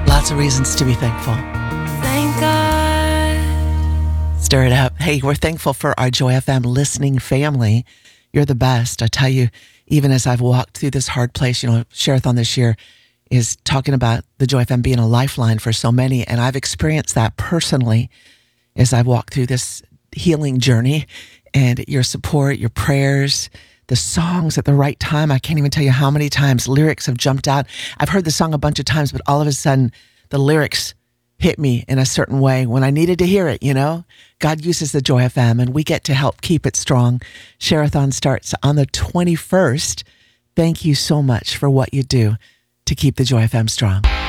Lots of reasons to be thankful. Thank God. Stir it up. Hey, we're thankful for our Joy FM listening family. You're the best. I tell you, even as I've walked through this hard place, Share-a-thon this year is talking about the Joy FM being a lifeline for so many. And I've experienced that personally as I've walked through this healing journey, and your support, your prayers, the songs at the right time. I can't even tell you how many times lyrics have jumped out. I've heard the song a bunch of times, but all of a sudden the lyrics hit me in a certain way when I needed to hear it, God uses the Joy FM, and we get to help keep it strong. Share-a-thon starts on the 21st. Thank you so much for what you do to keep the Joy FM strong.